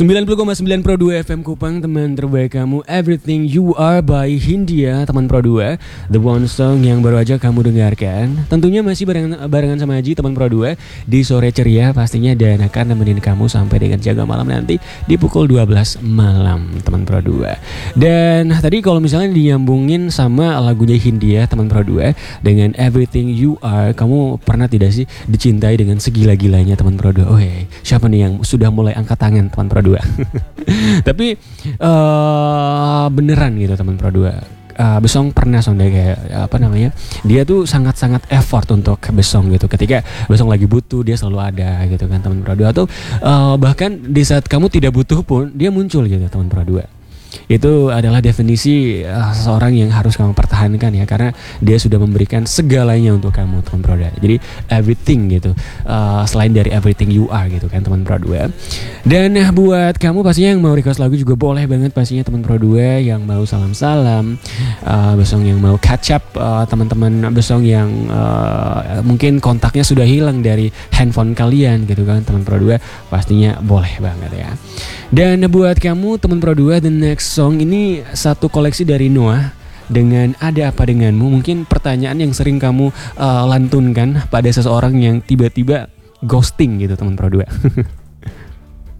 90,9 Pro 2 FM Kupang, teman terbaik kamu. Everything You Are by Hindia, teman Pro 2. The one song yang baru aja kamu dengarkan. Tentunya masih barengan sama Haji, teman Pro 2, di sore ceria pastinya, dan akan nemenin kamu sampai dengan jaga malam nanti di pukul 12 malam, teman Pro 2. Dan tadi kalau misalnya dinyambungin sama lagunya Hindia, teman Pro 2, dengan Everything You Are, kamu pernah tidak sih dicintai dengan segila-gilanya, teman Pro 2? Oh hey, siapa nih yang sudah mulai angkat tangan, teman Pro 2? Tapi beneran gitu, teman Pro 2. Besong pernah deh kayak dia tuh sangat-sangat effort untuk Besong gitu. Ketika Besong lagi butuh, dia selalu ada gitu kan, teman Pro 2. Atau bahkan di saat kamu tidak butuh pun dia muncul gitu, teman Pro 2. Itu adalah definisi seseorang yang harus kamu pertahankan ya, karena dia sudah memberikan segalanya untuk kamu, teman Pro 2. Jadi everything gitu, selain dari Everything You Are gitu kan, teman Pro 2. Dan buat kamu pastinya yang mau request lagu juga boleh banget pastinya, teman Pro 2, yang mau salam-salam, Besong yang mau catch up, teman-teman Besong yang mungkin kontaknya sudah hilang dari handphone kalian gitu kan, teman Pro 2, pastinya boleh banget ya. Dan buat kamu, teman Pro 2, the next song ini satu koleksi dari Noah dengan Ada Apa Denganmu. Mungkin pertanyaan yang sering kamu lantunkan pada seseorang yang tiba-tiba ghosting gitu, teman Pro 2.